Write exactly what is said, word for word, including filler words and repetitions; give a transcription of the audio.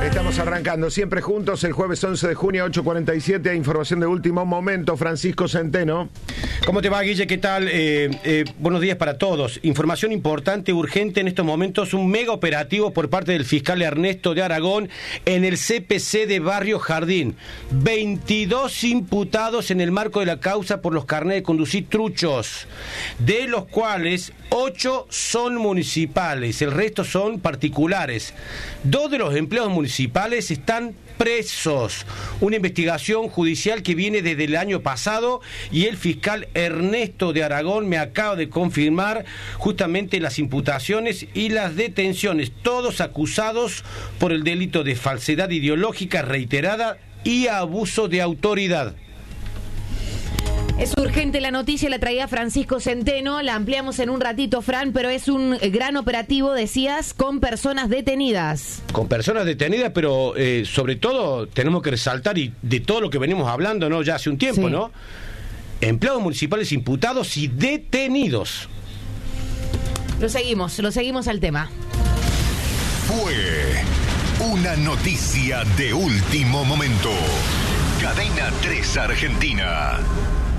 Estamos arrancando siempre juntos el jueves once de junio, ocho cuarenta y siete. Información de último momento. Francisco Centeno. ¿Cómo te va, Guille? ¿Qué tal? Eh, eh, buenos días para todos. Información importante, urgente en estos momentos. Un mega operativo por parte del fiscal Ernesto de Aragón en el C P C de Barrio Jardín. veintidós imputados en el marco de la causa por los carnés de conducir truchos, de los cuales ocho son municipales, el resto son particulares. Dos de los empleados municipales están presos. Una investigación judicial que viene desde el año pasado y el fiscal Ernesto de Aragón me acaba de confirmar justamente las imputaciones y las detenciones, todos acusados por el delito de falsedad ideológica reiterada y abuso de autoridad. Es urgente la noticia, la traía Francisco Centeno, la ampliamos en un ratito, Fran, pero es un gran operativo, decías, con personas detenidas. Con personas detenidas, pero eh, sobre todo tenemos que resaltar, y de todo lo que venimos hablando, ¿no? Ya hace un tiempo, sí. ¿no? Empleados municipales imputados y detenidos. Lo seguimos, lo seguimos al tema. Fue una noticia de último momento. Cadena tres Argentina.